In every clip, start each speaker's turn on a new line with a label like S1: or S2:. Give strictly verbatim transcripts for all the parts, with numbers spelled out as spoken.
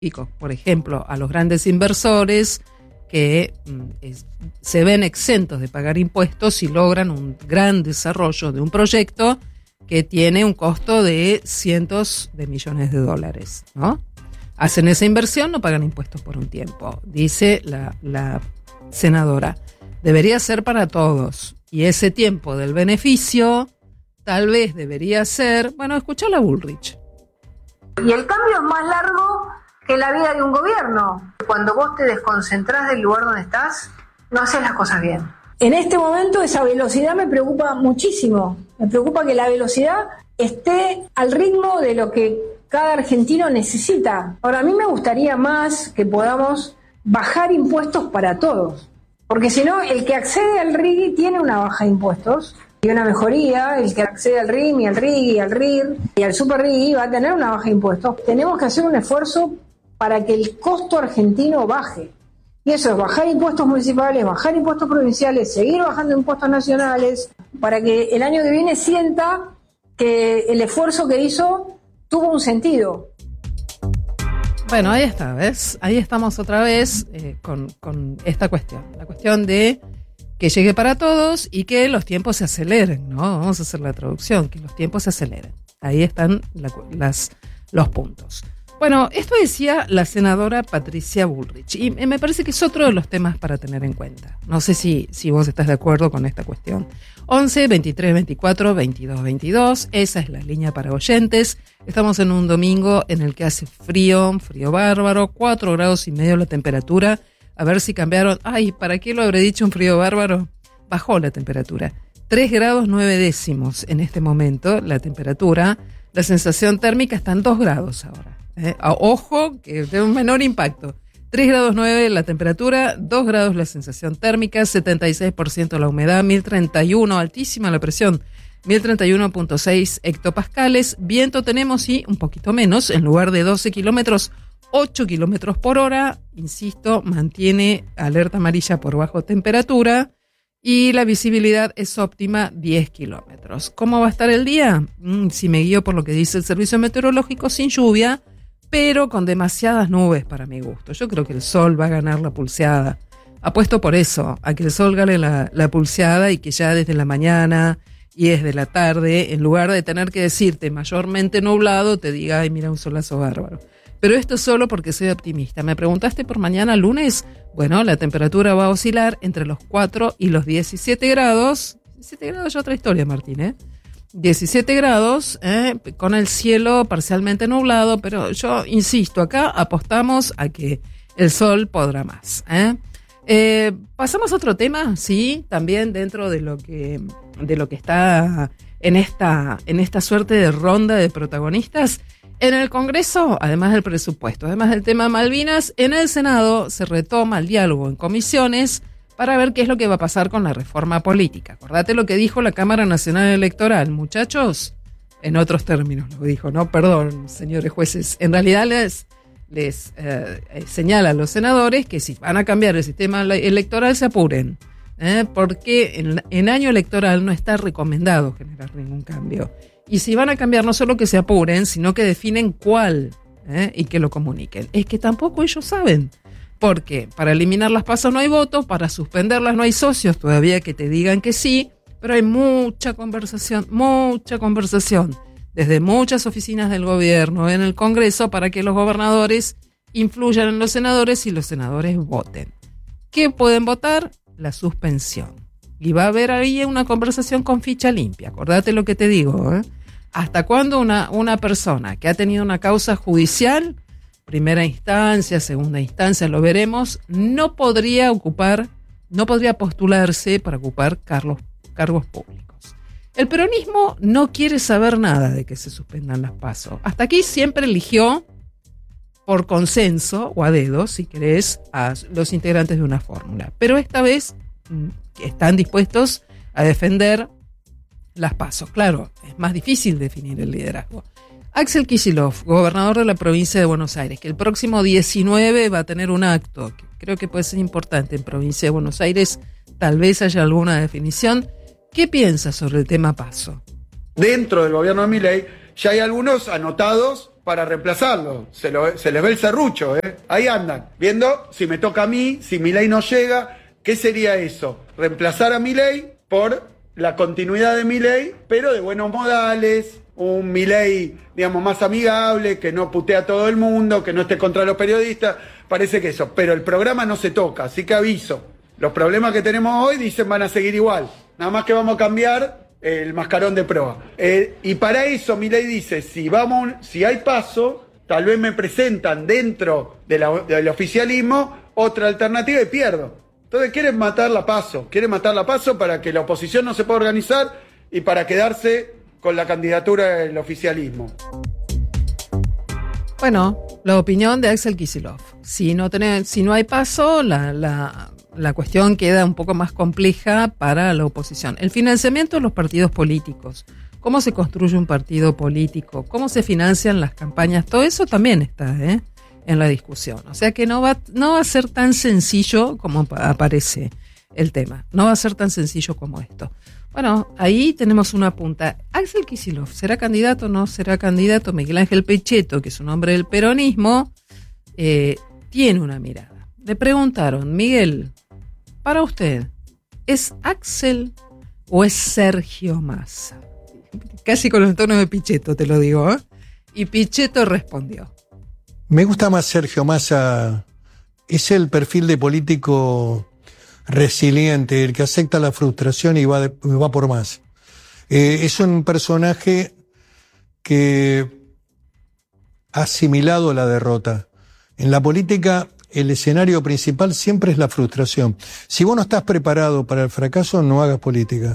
S1: por ejemplo, a los grandes inversores que mm, es, se ven exentos de pagar impuestos si logran un gran desarrollo de un proyecto que tiene un costo de cientos de millones de dólares, ¿no? Hacen esa inversión, no pagan impuestos por un tiempo. Dice la, la senadora, debería ser para todos. Y ese tiempo del beneficio tal vez debería ser, bueno, escuchar a Bullrich.
S2: Y el cambio es más largo que la vida de un gobierno. Cuando vos te desconcentrás del lugar donde estás, no haces las cosas bien. En este momento esa velocidad me preocupa muchísimo. Me preocupa que la velocidad esté al ritmo de lo que cada argentino necesita. Ahora, a mí me gustaría más que podamos bajar impuestos para todos. Porque si no, el que accede al R I G I tiene una baja de impuestos y una mejoría. El que accede al R I M y al R I G I, al R I R y al Super R I G I va a tener una baja de impuestos. Tenemos que hacer un esfuerzo para que el costo argentino baje. Y eso es bajar impuestos municipales, bajar impuestos provinciales, seguir bajando impuestos nacionales, para que el año que viene sienta que el esfuerzo que hizo tuvo un sentido.
S1: Bueno, ahí está, ¿ves? Ahí estamos otra vez eh, con, con esta cuestión. La cuestión de que llegue para todos y que los tiempos se aceleren, ¿no? Vamos a hacer la traducción, que los tiempos se aceleren. Ahí están la, las, los puntos. Bueno, esto decía la senadora Patricia Bullrich y me parece que es otro de los temas para tener en cuenta. No sé si, si vos estás de acuerdo con esta cuestión. once, veintitrés, veinticuatro, veintidós, veintidós, esa es la línea para oyentes. Estamos en un domingo en el que hace frío, frío bárbaro, cuatro grados y medio la temperatura. A ver si cambiaron. Ay, ¿para qué lo habré dicho un frío bárbaro? Bajó la temperatura. tres grados nueve décimos en este momento la temperatura. La sensación térmica está en dos grados ahora. Eh, ojo, que tiene un menor impacto. tres grados nueve la temperatura, dos grados la sensación térmica, setenta y seis por ciento la humedad, mil treinta y uno, altísima la presión, mil treinta y uno punto seis hectopascales. Viento tenemos y un poquito menos, en lugar de doce kilómetros, ocho kilómetros por hora. Insisto, mantiene alerta amarilla por bajo temperatura. Y la visibilidad es óptima, diez kilómetros. ¿Cómo va a estar el día? Mm, si me guío por lo que dice el servicio meteorológico, sin lluvia, pero con demasiadas nubes para mi gusto. Yo creo que el sol va a ganar la pulseada. Apuesto por eso, a que el sol gane la, la pulseada y que ya desde la mañana y desde la tarde, en lugar de tener que decirte mayormente nublado, te diga, ay, mira, un solazo bárbaro. Pero esto es solo porque soy optimista. ¿Me preguntaste por mañana lunes? Bueno, la temperatura va a oscilar entre los cuatro y los diecisiete grados. diecisiete grados ya otra historia, Martín, ¿eh? diecisiete grados, eh, con el cielo parcialmente nublado, pero yo insisto, acá apostamos a que el sol podrá más. ¿eh? Eh, pasamos a otro tema, sí, también dentro de lo que, de lo que está en esta, en esta suerte de ronda de protagonistas. En el Congreso, además del presupuesto, además del tema Malvinas, en el Senado se retoma el diálogo en comisiones para ver qué es lo que va a pasar con la reforma política. Acordate lo que dijo la Cámara Nacional Electoral, muchachos, en otros términos lo dijo, no, perdón, señores jueces, en realidad les, les eh, señala a los senadores que si van a cambiar el sistema electoral se apuren, ¿eh? porque en, en año electoral no está recomendado generar ningún cambio. Y si van a cambiar, no solo que se apuren, sino que definen cuál, ¿eh? y que lo comuniquen. Es que tampoco ellos saben. Porque para eliminar las PASO no hay votos, para suspenderlas no hay socios todavía que te digan que sí, pero hay mucha conversación, mucha conversación, desde muchas oficinas del gobierno en el Congreso para que los gobernadores influyan en los senadores y los senadores voten. ¿Qué pueden votar? La suspensión. Y va a haber ahí una conversación con ficha limpia, acordate lo que te digo, ¿eh? ¿Hasta cuándo una, una persona que ha tenido una causa judicial, primera instancia, segunda instancia, lo veremos, no podría ocupar, no podría postularse para ocupar cargos, cargos públicos? El peronismo no quiere saber nada de que se suspendan las PASO. Hasta aquí siempre eligió por consenso o a dedo, si querés, a los integrantes de una fórmula. Pero esta vez están dispuestos a defender las PASO. Claro, es más difícil definir el liderazgo. Axel Kicillof, gobernador de la provincia de Buenos Aires, que el próximo diecinueve va a tener un acto, que creo que puede ser importante en provincia de Buenos Aires, tal vez haya alguna definición. ¿Qué piensa sobre el tema PASO?
S3: Dentro del gobierno de Milei ya hay algunos anotados para reemplazarlo. Se, lo, se les ve el serrucho, ¿eh? Ahí andan, viendo si me toca a mí, si Milei no llega. ¿Qué sería eso? Reemplazar a Milei por la continuidad de Milei, pero de buenos modales, un Milei, digamos, más amigable, que no putea a todo el mundo, que no esté contra los periodistas. Parece que eso, pero el programa no se toca, así que aviso. Los problemas que tenemos hoy, dicen, van a seguir igual. Nada más que vamos a cambiar el mascarón de proa. Eh, y para eso Milei dice, si vamos, si hay paso, tal vez me presentan dentro de la, del oficialismo otra alternativa y pierdo. Entonces quieren matar la paso, quieren matar la paso para que la oposición no se pueda organizar y para quedarse con la candidatura del oficialismo.
S1: Bueno, la opinión de Axel Kicillof. Si no tenés, si no hay paso, la, la, la cuestión queda un poco más compleja para la oposición. El financiamiento de los partidos políticos, cómo se construye un partido político, cómo se financian las campañas, todo eso también está ¿eh? en la discusión. O sea que no va, no va a ser tan sencillo como aparece el tema. No va a ser tan sencillo como esto. Bueno, ahí tenemos una punta. Axel Kicillof, ¿será candidato o no será candidato? Miguel Ángel Pichetto, que es un hombre del peronismo, eh, tiene una mirada. Le preguntaron, Miguel, para usted, ¿es Axel o es Sergio Massa? Casi con el tono de Pichetto, te lo digo, ¿eh? Y Pichetto respondió.
S4: Me gusta más Sergio Massa. Es el perfil de político resiliente, el que acepta la frustración y va, de, va por más. Eh, es un personaje que ha asimilado la derrota. En la política, el escenario principal siempre es la frustración. Si vos no estás preparado para el fracaso, no hagas política.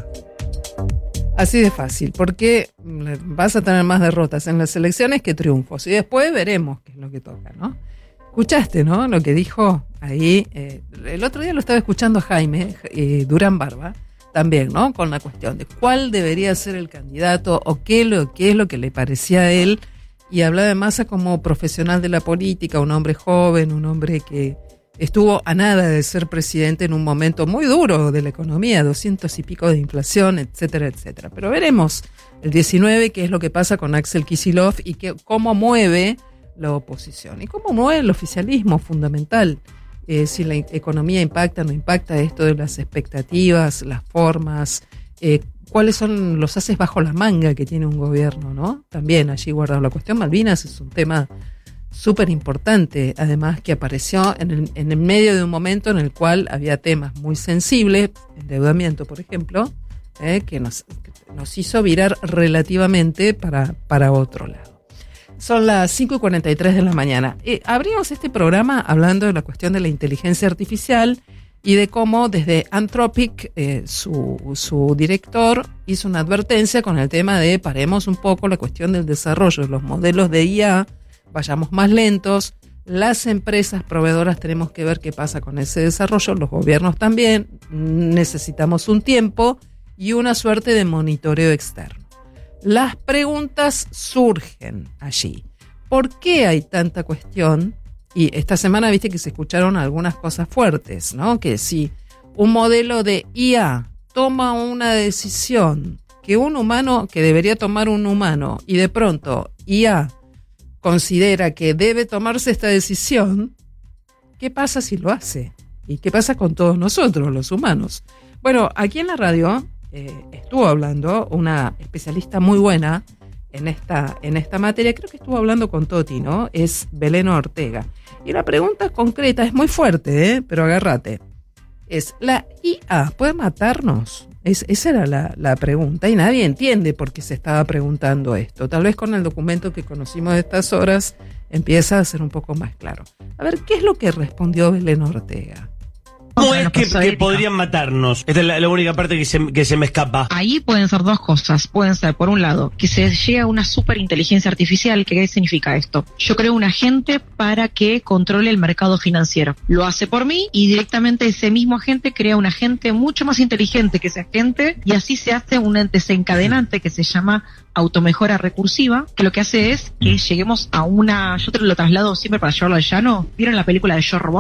S1: Así de fácil, porque vas a tener más derrotas en las elecciones que triunfos. Y después veremos qué es lo que toca, ¿no? Escuchaste, ¿no? Lo que dijo ahí. Eh, el otro día lo estaba escuchando Jaime eh, Durán Barba, también, ¿no? Con la cuestión de cuál debería ser el candidato o qué, lo, qué es lo que le parecía a él. Y hablaba de Massa como profesional de la política, un hombre joven, un hombre que estuvo a nada de ser presidente en un momento muy duro de la economía, doscientos y pico de inflación, etcétera, etcétera. Pero veremos el diecinueve qué es lo que pasa con Axel Kicillof y que, cómo mueve la oposición y cómo mueve el oficialismo fundamental, eh, si la economía impacta o no impacta, esto de las expectativas, las formas, eh, cuáles son los haces bajo la manga que tiene un gobierno, ¿no? También allí guardado. La cuestión Malvinas es un tema súper importante, además que apareció en el, en el medio de un momento en el cual había temas muy sensibles, endeudamiento por ejemplo, eh, que, nos, que nos hizo virar relativamente para, para otro lado. Son las cinco y cuarenta y tres de la mañana. Eh, abrimos este programa hablando de la cuestión de la inteligencia artificial y de cómo desde Anthropic, eh, su, su director hizo una advertencia con el tema de paremos un poco la cuestión del desarrollo de los modelos de I A, vayamos más lentos, las empresas proveedoras tenemos que ver qué pasa con ese desarrollo, los gobiernos también, necesitamos un tiempo y una suerte de monitoreo externo. Las preguntas surgen allí. ¿Por qué hay tanta cuestión? Y esta semana viste que se escucharon algunas cosas fuertes, ¿no? Que si un modelo de I A toma una decisión que un humano, que debería tomar un humano, y de pronto I A considera que debe tomarse esta decisión, ¿qué pasa si lo hace? ¿Y qué pasa con todos nosotros, los humanos? Bueno, aquí en la radio eh, estuvo hablando una especialista muy buena en esta, en esta materia, creo que estuvo hablando con Toti, ¿no? Es Belén Ortega. Y la pregunta concreta es muy fuerte, ¿eh? Pero agárrate. Es, ¿la I A puede matarnos? Es, esa era la, la pregunta y nadie entiende por qué se estaba preguntando esto. Tal vez con el documento que conocimos de estas horas empieza a ser un poco más claro. A ver, ¿qué es lo que respondió Belén Ortega?
S5: ¿Cómo es que, que podrían matarnos? Esta es la, la única parte que se, que se me escapa.
S6: Ahí pueden ser dos cosas. Pueden ser, por un lado, que se llegue a una superinteligencia artificial. ¿Qué significa esto? Yo creo un agente para que controle el mercado financiero. Lo hace por mí y directamente ese mismo agente crea un agente mucho más inteligente que ese agente y así se hace un desencadenante que se llama automejora recursiva, que lo que hace es que lleguemos a una... Yo te lo traslado siempre para llevarlo al llano. ¿Vieron la película de Yo Robot?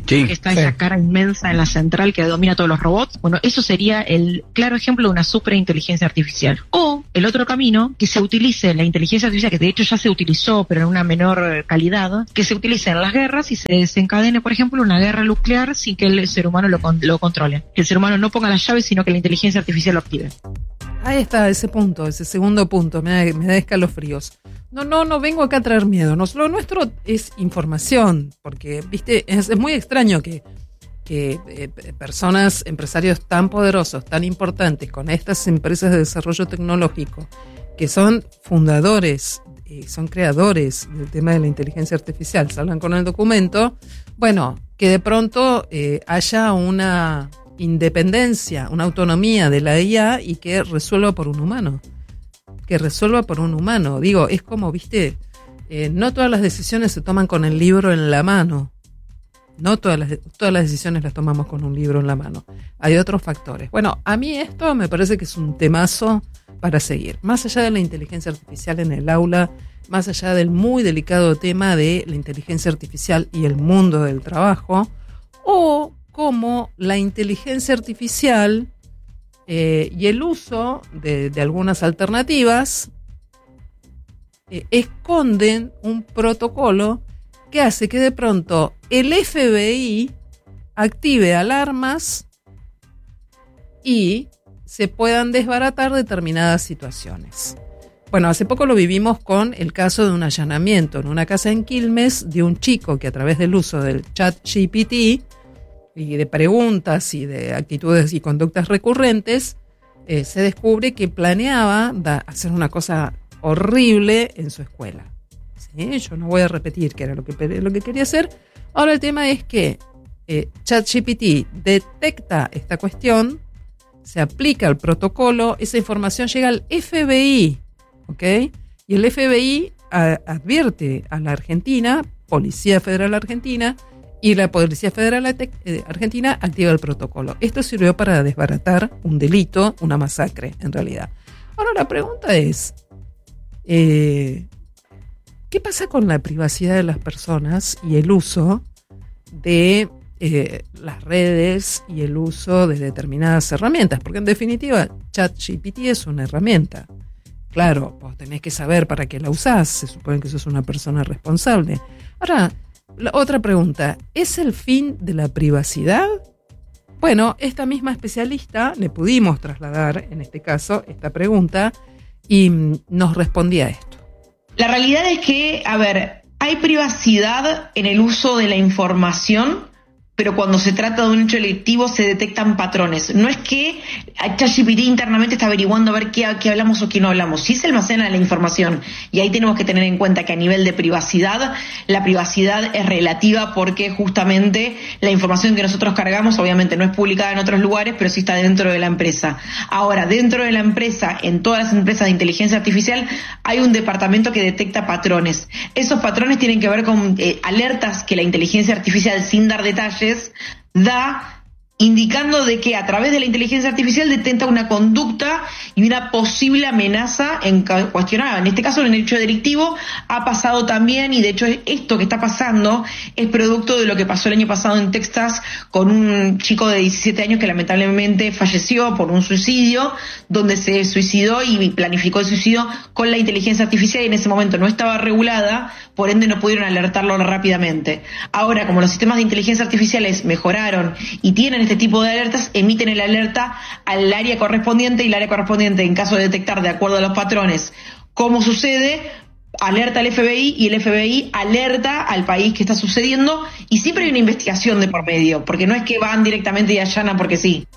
S5: Sí,
S6: que está
S1: sí.
S6: esa cara inmensa en la central que domina todos los robots. Bueno, eso sería el claro ejemplo de una superinteligencia artificial. O el otro camino, que se utilice la inteligencia artificial, que de hecho ya se utilizó, pero en una menor calidad, que se utilice en las guerras y se desencadene, por ejemplo, una guerra nuclear sin que el ser humano lo, con- lo controle. Que el ser humano no ponga las llaves, sino que la inteligencia artificial lo active.
S1: Ahí está ese punto, ese segundo punto, me da, me da escalofríos. No, no, no vengo acá a traer miedo. Nos, lo nuestro es información, porque, viste, es, es muy extraño que, que eh, personas, empresarios tan poderosos, tan importantes, con estas empresas de desarrollo tecnológico, que son fundadores, eh, son creadores del tema de la inteligencia artificial, salgan con el documento, bueno, que de pronto eh, haya una independencia, una autonomía de la I A y que resuelva por un humano. Que resuelva por un humano. Digo, es como, viste, eh, no todas las decisiones se toman con el libro en la mano. No todas las, todas las decisiones las tomamos con un libro en la mano. Hay otros factores. Bueno, a mí esto me parece que es un temazo para seguir. Más allá de la inteligencia artificial en el aula, más allá del muy delicado tema de la inteligencia artificial y el mundo del trabajo, o cómo la inteligencia artificial eh, y el uso de, de algunas alternativas eh, esconden un protocolo que hace que de pronto el F B I active alarmas y se puedan desbaratar determinadas situaciones. Bueno, hace poco lo vivimos con el caso de un allanamiento en una casa en Quilmes de un chico que a través del uso del chat G P T y de preguntas y de actitudes y conductas recurrentes, eh, se descubre que planeaba da, hacer una cosa horrible en su escuela. ¿Sí? Yo no voy a repetir qué era lo que, lo que quería hacer. Ahora el tema es que eh, ChatGPT detecta esta cuestión, se aplica el protocolo, esa información llega al F B I, ¿ok? Y el F B I a, advierte a la Argentina, Policía Federal Argentina, y la Policía Federal Argentina activa el protocolo. Esto sirvió para desbaratar un delito, una masacre, en realidad. Ahora la pregunta es, eh, ¿qué pasa con la privacidad de las personas y el uso de eh, las redes y el uso de determinadas herramientas? Porque en definitiva, ChatGPT es una herramienta. Claro, vos tenés que saber para qué la usás, se supone que sos una persona responsable. Ahora, la otra pregunta, ¿es el fin de la privacidad? Bueno, esta misma especialista le pudimos trasladar, en este caso, esta pregunta y nos respondía esto.
S7: La realidad es que, a ver, hay privacidad en el uso de la información, pero cuando se trata de un hecho delictivo se detectan patrones. No es que ChatGPT internamente está averiguando a ver qué, qué hablamos o qué no hablamos. Sí se almacena la información y ahí tenemos que tener en cuenta que a nivel de privacidad, la privacidad es relativa porque justamente la información que nosotros cargamos obviamente no es publicada en otros lugares, pero sí está dentro de la empresa. Ahora, dentro de la empresa, en todas las empresas de inteligencia artificial, hay un departamento que detecta patrones. Esos patrones tienen que ver con eh, alertas que la inteligencia artificial, sin dar detalles, da indicando de que a través de la inteligencia artificial detecta una conducta y una posible amenaza en cuestionada. En este caso, en el hecho delictivo ha pasado también, y de hecho esto que está pasando es producto de lo que pasó el año pasado en Texas con un chico de diecisiete años que lamentablemente falleció por un suicidio, donde se suicidó y planificó el suicidio con la inteligencia artificial y en ese momento no estaba regulada, por ende no pudieron alertarlo rápidamente. Ahora, como los sistemas de inteligencia artificiales mejoraron y tienen este tipo de alertas, emiten el alerta al área correspondiente y el área correspondiente, en caso de detectar de acuerdo a los patrones cómo sucede, alerta al F B I y el F B I alerta al país que está sucediendo y siempre hay una investigación de por medio, porque no es que van directamente y allanan porque sí.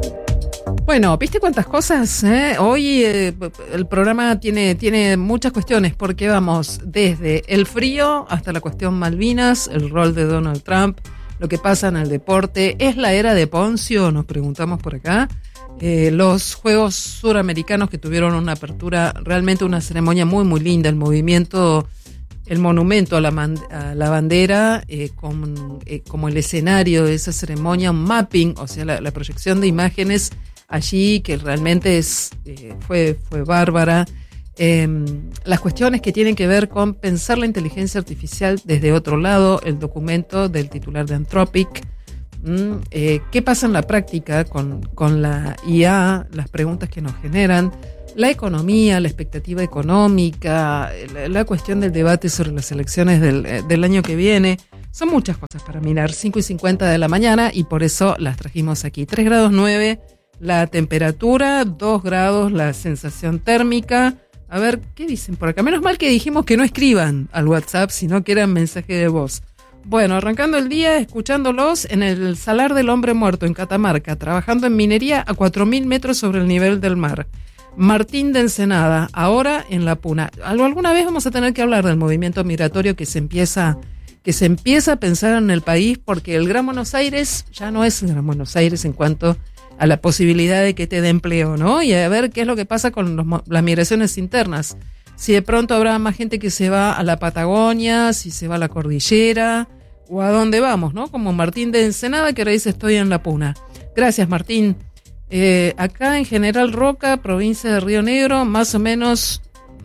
S1: Bueno, ¿viste cuántas cosas? Eh? Hoy eh, el programa tiene, tiene muchas cuestiones porque vamos desde el frío hasta la cuestión Malvinas, el rol de Donald Trump, lo que pasa en el deporte. ¿Es la era de Poncio? Nos preguntamos por acá. Eh, los Juegos Suramericanos que tuvieron una apertura, realmente una ceremonia muy muy linda, el movimiento, el monumento a la, man, a la bandera eh, con, eh, como el escenario de esa ceremonia, un mapping, o sea, la, la proyección de imágenes allí que realmente es, eh, fue, fue bárbara. Eh, las cuestiones que tienen que ver con pensar la inteligencia artificial desde otro lado, el documento del titular de Anthropic, mm, eh, qué pasa en la práctica con, con la I A, las preguntas que nos generan, la economía, la expectativa económica, la, la cuestión del debate sobre las elecciones del, del año que viene. Son muchas cosas para mirar, cinco y cincuenta de la mañana, y por eso las trajimos aquí. tres grados nueve la temperatura, dos grados la sensación térmica. A ver, ¿qué dicen por acá? Menos mal que dijimos que no escriban al WhatsApp, sino que eran mensaje de voz. Bueno, arrancando el día, escuchándolos en el Salar del Hombre Muerto, en Catamarca, trabajando en minería a cuatro mil metros sobre el nivel del mar. Martín de Ensenada, ahora en La Puna. Alguna vez vamos a tener que hablar del movimiento migratorio que se empieza, que se empieza a pensar en el país, porque el Gran Buenos Aires ya no es el Gran Buenos Aires en cuanto a la posibilidad de que te dé empleo, ¿no? Y a ver qué es lo que pasa con los, las migraciones internas. Si de pronto habrá más gente que se va a la Patagonia, si se va a la cordillera, o a dónde vamos, ¿no? Como Martín de Ensenada, que ahora dice estoy en La Puna. Gracias, Martín. Eh, acá en General Roca, provincia de Río Negro, más o menos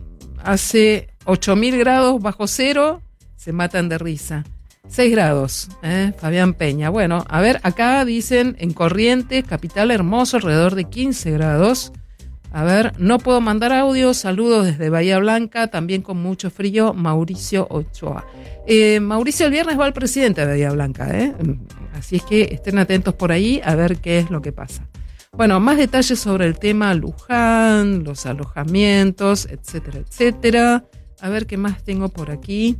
S1: hace ocho mil grados bajo cero, se matan de risa. seis grados, ¿eh? Fabián Peña. Bueno, a ver, acá dicen en Corrientes, capital hermoso, alrededor de quince grados. A ver, no puedo mandar audio, saludos desde Bahía Blanca, también con mucho frío, Mauricio Ochoa. Eh, Mauricio el viernes va al presidente de Bahía Blanca, ¿eh? Así es que estén atentos por ahí a ver qué es lo que pasa. Bueno, más detalles sobre el tema Luján, los alojamientos, etcétera, etcétera. A ver qué más tengo por aquí.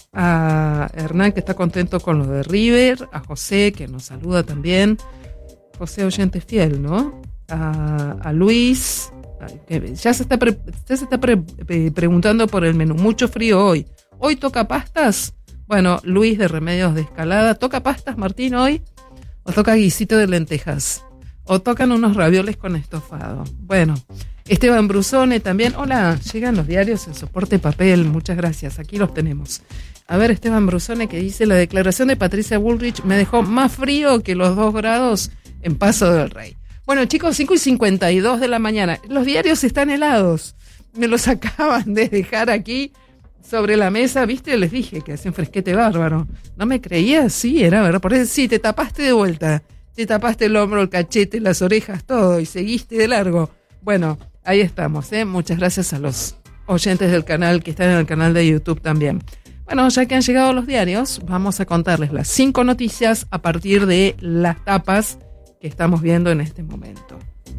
S1: A Hernán, que está contento con lo de River. A José, que nos saluda también. José oyente fiel, ¿no? A, a Luis, que ya se está, pre, ya se está pre, pre, preguntando por el menú. Mucho frío hoy. ¿Hoy toca pastas? Bueno, Luis de Remedios de Escalada. ¿Toca pastas, Martín, hoy? ¿O toca guisito de lentejas? ¿O tocan unos ravioles con estofado? Bueno, Esteban Brusone también. Hola, llegan los diarios en soporte papel. Muchas gracias, aquí los tenemos. A ver, Esteban Brusone, que dice: la declaración de Patricia Bullrich me dejó más frío que los dos grados en Paso del Rey. Bueno, chicos, cinco y cincuenta y dos de la mañana. Los diarios están helados. Me los acaban de dejar aquí sobre la mesa, ¿viste? Les dije que hacía un fresquete bárbaro. ¿No me creías? Sí, era verdad. Por eso sí, te tapaste de vuelta. Te tapaste el hombro, el cachete, las orejas, todo, y seguiste de largo. Bueno, ahí estamos, ¿eh? Muchas gracias a los oyentes del canal que están en el canal de YouTube también. Bueno, ya que han llegado los diarios, vamos a contarles las cinco noticias a partir de las tapas que estamos viendo en este momento.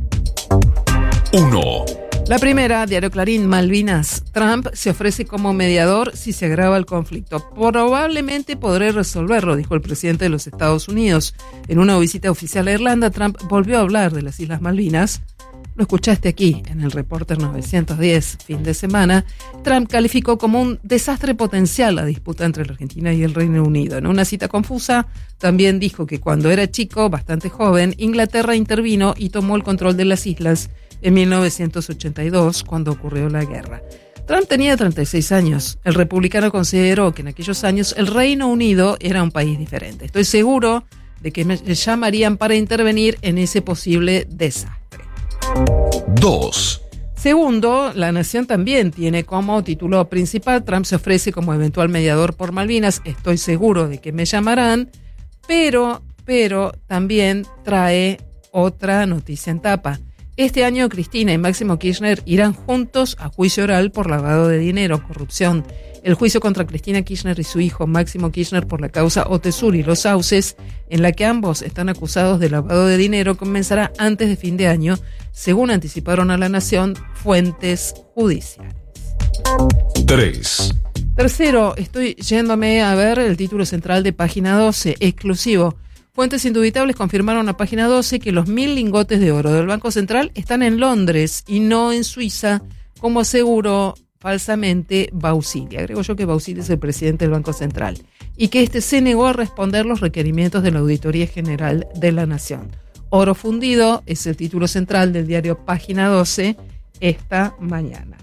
S8: uno.
S1: La primera, Diario Clarín, Malvinas. Trump se ofrece como mediador si se agrava el conflicto. Probablemente podré resolverlo, dijo el presidente de los Estados Unidos. En una visita oficial a Irlanda, Trump volvió a hablar de las Islas Malvinas. Lo escuchaste aquí, en el Reporter novecientos diez, fin de semana. Trump calificó como un desastre potencial la disputa entre la Argentina y el Reino Unido. En una cita confusa, también dijo que cuando era chico, bastante joven, Inglaterra intervino y tomó el control de las islas en mil novecientos ochenta y dos, cuando ocurrió la guerra. Trump tenía treinta y seis años. El republicano consideró que en aquellos años el Reino Unido era un país diferente. Estoy seguro de que me llamarían para intervenir en ese posible desastre.
S8: dos.
S1: Segundo, La Nación también tiene como título principal: Trump se ofrece como eventual mediador por Malvinas. Estoy seguro de que me llamarán, pero, pero también trae otra noticia en tapa. Este año Cristina y Máximo Kirchner irán juntos a juicio oral por lavado de dinero, corrupción. El juicio contra Cristina Kirchner y su hijo Máximo Kirchner por la causa Otesur y Los Sauces, en la que ambos están acusados de lavado de dinero, comenzará antes de fin de año, según anticiparon a La Nación fuentes judiciales.
S8: tres.
S1: Tercero, estoy yéndome a ver el título central de Página doce, exclusivo. Fuentes indubitables confirmaron a Página doce que los mil lingotes de oro del Banco Central están en Londres y no en Suiza, como aseguró falsamente Bausili. Agrego yo que Bausili es el presidente del Banco Central, y que este se negó a responder los requerimientos de la Auditoría General de la Nación. Oro fundido es el título central del diario Página doce esta mañana.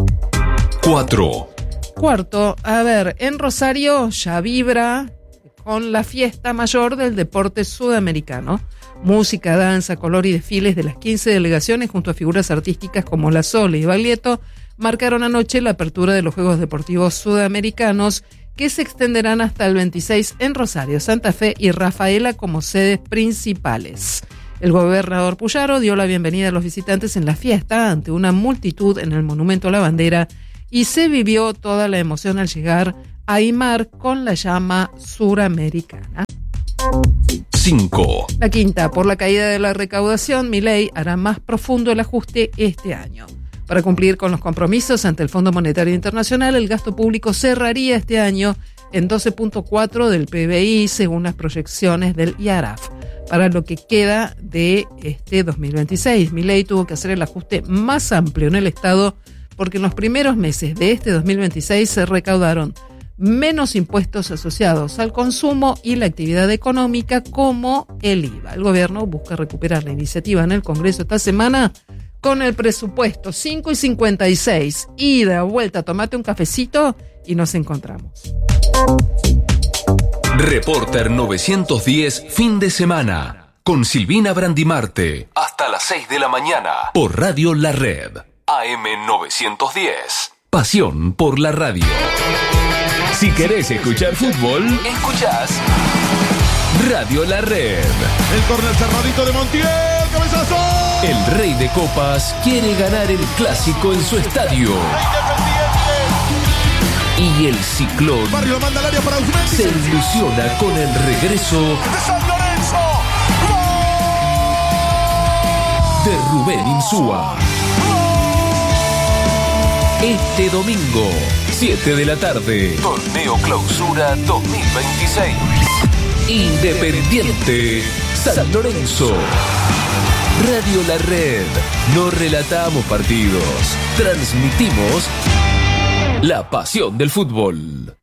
S8: cuatro.
S1: Cuarto, a ver, en Rosario ya vibra con la fiesta mayor del deporte sudamericano. Música, danza, color y desfiles de las quince delegaciones junto a figuras artísticas como La Sole y Baglietto marcaron anoche la apertura de los Juegos Deportivos Sudamericanos, que se extenderán hasta el veintiséis en Rosario, Santa Fe y Rafaela como sedes principales. El gobernador Puyaro dio la bienvenida a los visitantes en la fiesta ante una multitud en el Monumento a la Bandera y se vivió toda la emoción al llegar a Aymar con la llama suramericana.
S8: cinco.
S1: La quinta, por la caída de la recaudación, Milei hará más profundo el ajuste este año. Para cumplir con los compromisos ante el Fondo Monetario Internacional, el gasto público cerraría este año en doce punto cuatro del P B I, según las proyecciones del I A R A F. Para lo que queda de este dos mil veintiséis, Milei tuvo que hacer el ajuste más amplio en el Estado porque en los primeros meses de este dos mil veintiséis se recaudaron menos impuestos asociados al consumo y la actividad económica, como el I V A. El gobierno busca recuperar la iniciativa en el Congreso esta semana con el presupuesto cinco y cincuenta y seis. Ida, vuelta, tomate un cafecito y nos encontramos.
S8: Reporter novecientos diez, fin de semana, con Silvina Brandimarte, hasta las seis de la mañana, por Radio La Red, A M novecientos diez. Pasión por la radio. Si querés escuchar fútbol, escuchás Radio La Red.
S9: El córner cerradito de Montiel, cabezazo.
S8: El Rey de Copas quiere ganar el clásico en su estadio. Y el Ciclón
S9: Barrio manda al área para Usmendi.
S8: se ilusiona con el regreso
S9: de San Lorenzo.
S8: de Rubén Insúa. Este domingo, siete de la tarde, Torneo Clausura dos mil veintiséis. Independiente San Lorenzo. Radio La Red. No relatamos partidos, transmitimos la pasión del fútbol.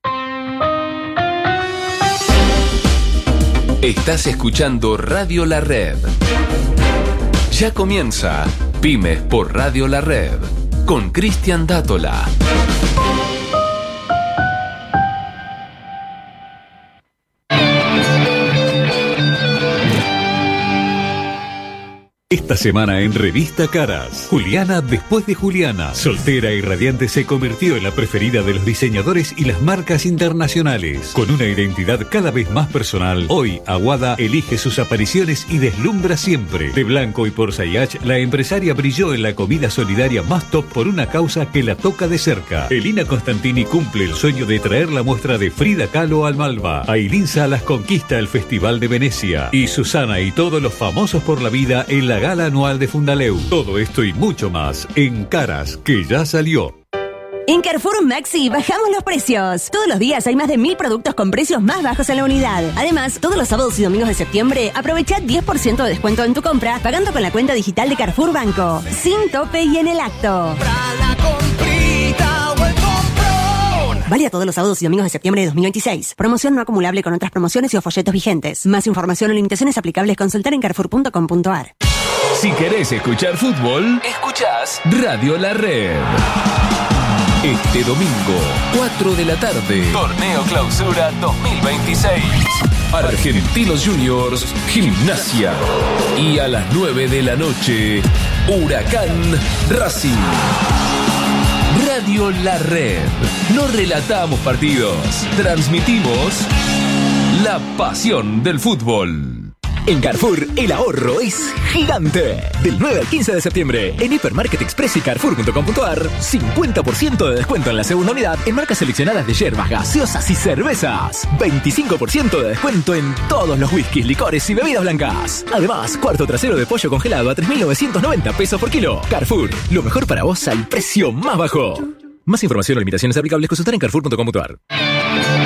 S8: Estás escuchando Radio La Red. Ya comienza Pymes por Radio La Red con Cristian Dátola.
S10: Esta semana en Revista Caras, Juliana después de Juliana. Soltera y radiante se convirtió en la preferida de los diseñadores y las marcas internacionales. Con una identidad cada vez más personal, hoy Aguada elige sus apariciones y deslumbra siempre. De blanco y por Sayach, la empresaria brilló en la comida solidaria más top por una causa que la toca de cerca. Elina Constantini cumple el sueño de traer la muestra de Frida Kahlo al Malva. Ailín Salas conquista el Festival de Venecia. Y Susana y todos los famosos por la vida en la gala anual de Fundaleu. Todo esto y mucho más en Caras, que ya salió.
S11: En Carrefour Maxi bajamos los precios. Todos los días hay más de mil productos con precios más bajos en la unidad. Además, todos los sábados y domingos de septiembre aprovecha diez por ciento de descuento en tu compra pagando con la cuenta digital de Carrefour Banco. Sin tope y en el acto. Válida todos los sábados y domingos de septiembre de dos mil veintiséis. Promoción no acumulable con otras promociones y o folletos vigentes. Más información o limitaciones aplicables consultar en carrefour punto com punto a r.
S8: Si querés escuchar fútbol, escuchás Radio La Red. Este domingo, cuatro de la tarde, Torneo Clausura dos mil veintiséis. Argentinos Juniors, Gimnasia. Y a las nueve de la noche, Huracán Racing. Radio La Red. No relatamos partidos, transmitimos la pasión del fútbol.
S12: En Carrefour, el ahorro es gigante. Del nueve al quince de septiembre, en Hipermarket Express y carrefour punto com punto a r, cincuenta por ciento de descuento en la segunda unidad en marcas seleccionadas de yerbas, gaseosas y cervezas. veinticinco por ciento de descuento en todos los whiskies, licores y bebidas blancas. Además, cuarto trasero de pollo congelado a tres mil novecientos noventa pesos por kilo. Carrefour, lo mejor para vos al precio más bajo. Más información o limitaciones aplicables consultar en carrefour punto com punto a r.